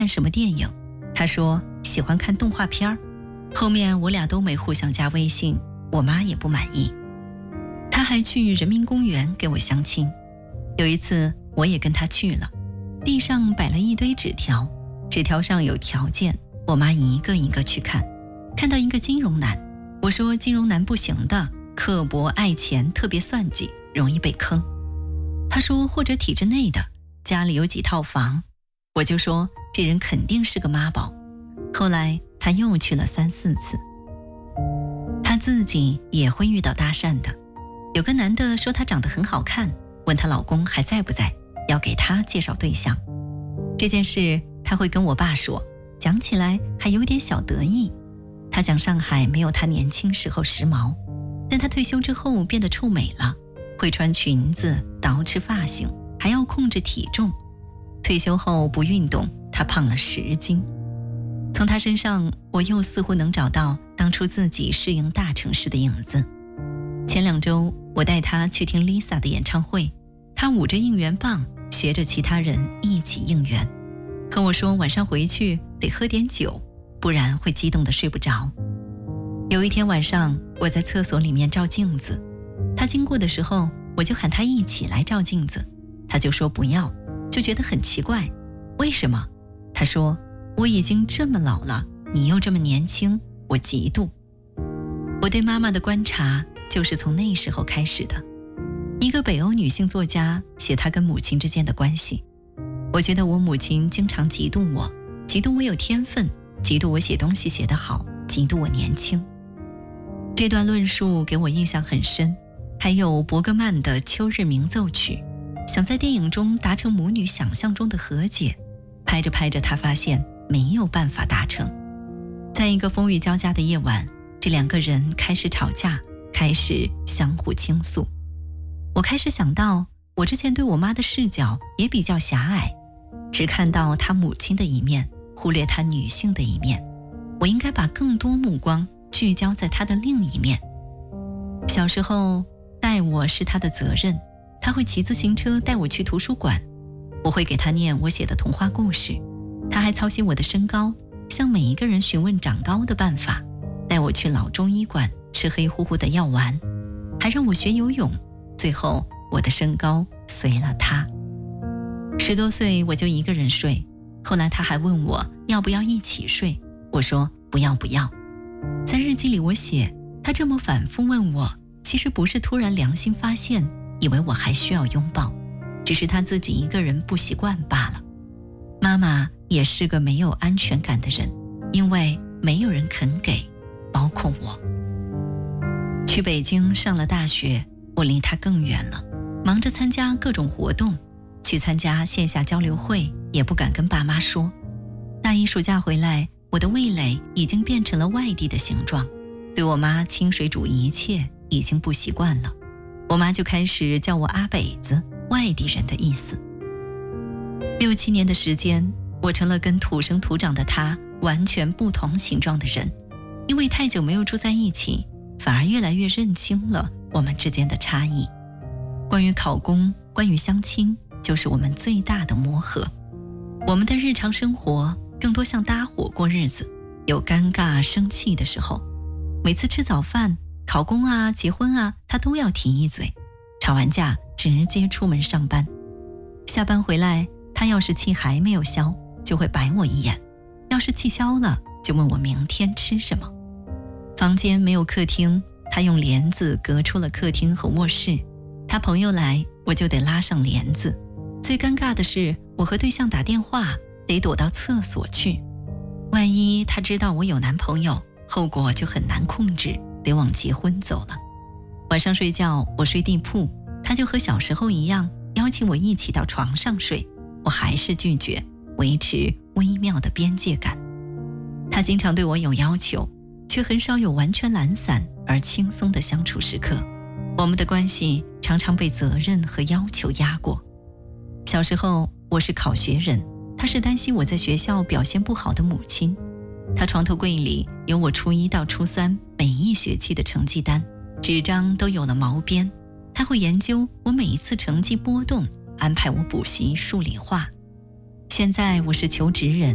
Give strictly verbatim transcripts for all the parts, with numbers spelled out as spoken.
看什么电影，他说喜欢看动画片儿。后面我俩都没互相加微信，我妈也不满意。他还去人民公园给我相亲，有一次我也跟他去了，地上摆了一堆纸条，纸条上有条件，我妈一个一个去看，看到一个金融男，我说金融男不行的，刻薄爱钱，特别算计，容易被坑。他说或者体制内的，家里有几套房，我就说这人肯定是个妈宝。后来他又去了三四次。他自己也会遇到搭讪的，有个男的说他长得很好看，问她老公还在不在，要给他介绍对象。这件事他会跟我爸说，讲起来还有点小得意。他讲上海没有他年轻时候时髦，但他退休之后变得臭美了，会穿裙子，捯饬发型，还要控制体重。退休后不运动，他胖了十斤。从他身上，我又似乎能找到当初自己适应大城市的影子。前两周，我带他去听 Lisa 的演唱会，他捂着应援棒，学着其他人一起应援，和我说晚上回去得喝点酒，不然会激动得睡不着。有一天晚上，我在厕所里面照镜子，他经过的时候，我就喊他一起来照镜子，他就说不要，就觉得很奇怪，为什么？他说我已经这么老了，你又这么年轻，我嫉妒。我对妈妈的观察就是从那时候开始的。一个北欧女性作家写她跟母亲之间的关系，我觉得我母亲经常嫉妒我，嫉妒我有天分，嫉妒我写东西写得好，嫉妒我年轻。这段论述给我印象很深。还有伯格曼的《秋日鸣奏曲》，想在电影中达成母女想象中的和解，拍着拍着他发现没有办法达成。在一个风雨交加的夜晚，这两个人开始吵架，开始相互倾诉。我开始想到，我之前对我妈的视角也比较狭隘，只看到她母亲的一面，忽略她女性的一面。我应该把更多目光聚焦在她的另一面。小时候带我是她的责任，她会骑自行车带我去图书馆，我会给她念我写的童话故事。她还操心我的身高，向每一个人询问长高的办法，带我去老中医馆吃黑乎乎的药丸，还让我学游泳。最后我的身高随了她。十多岁我就一个人睡，后来她还问我要不要一起睡，我说不要不要。在日记里我写，她这么反复问我，其实不是突然良心发现，以为我还需要拥抱，只是她自己一个人不习惯罢了。妈妈也是个没有安全感的人，因为没有人肯给，包括我。去北京上了大学，我离她更远了，忙着参加各种活动，去参加线下交流会也不敢跟爸妈说。大一暑假回来，我的味蕾已经变成了外地的形状，对我妈清水煮一切已经不习惯了，我妈就开始叫我阿北子，外地人的意思。六七年的时间，我成了跟土生土长的她完全不同形状的人，因为太久没有住在一起，反而越来越认清了我们之间的差异。关于考公，关于相亲，就是我们最大的磨合。我们的日常生活更多像搭伙过日子，有尴尬生气的时候，每次吃早饭，考公啊结婚啊，他都要提一嘴，吵完架直接出门上班。下班回来，他要是气还没有消，就会白我一眼，要是气消了，就问我明天吃什么。房间没有客厅，他用帘子隔出了客厅和卧室，他朋友来，我就得拉上帘子。最尴尬的是，我和对象打电话得躲到厕所去，万一他知道我有男朋友，后果就很难控制，得往结婚走了。晚上睡觉，我睡地铺，他就和小时候一样邀请我一起到床上睡，我还是拒绝，维持微妙的边界感。他经常对我有要求，却很少有完全懒散而轻松的相处时刻。我们的关系常常被责任和要求压过。小时候我是考学人，他是担心我在学校表现不好的母亲。他床头柜里有我初一到初三每一学期的成绩单，纸张都有了毛边。他会研究我每一次成绩波动，安排我补习数理化。现在我是求职人，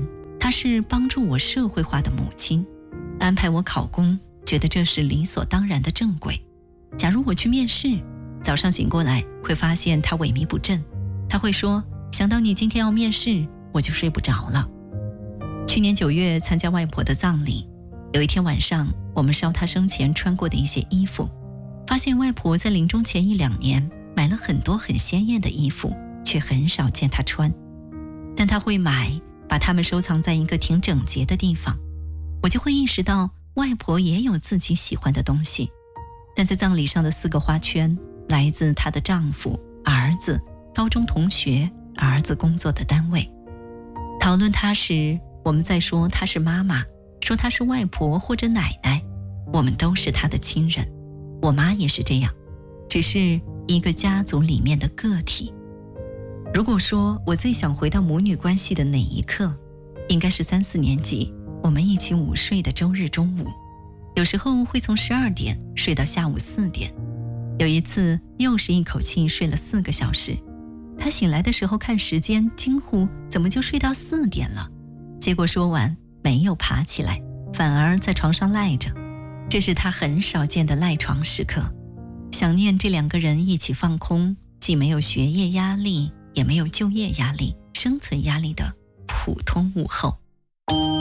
她是帮助我社会化的母亲，安排我考公，觉得这是理所当然的正轨。假如我去面试，早上醒过来会发现她萎靡不振，她会说，想到你今天要面试，我就睡不着了。去年九月参加外婆的葬礼，有一天晚上，我们烧她生前穿过的一些衣服，发现外婆在临终前一两年买了很多很鲜艳的衣服，却很少见她穿。但她会买，把它们收藏在一个挺整洁的地方。我就会意识到，外婆也有自己喜欢的东西。但在葬礼上的四个花圈，来自她的丈夫、儿子、高中同学、儿子工作的单位。讨论她时，我们在说她是妈妈，说她是外婆或者奶奶，我们都是她的亲人。我妈也是这样，只是一个家族里面的个体。如果说我最想回到母女关系的哪一刻，应该是三四年级我们一起午睡的周日中午，有时候会从十二点睡到下午四点。有一次又是一口气睡了四个小时，她醒来的时候看时间，惊呼怎么就睡到四点了。结果说完没有爬起来，反而在床上赖着。这是她很少见的赖床时刻。想念这两个人一起放空，既没有学业压力，也没有就业压力、生存压力的普通午后。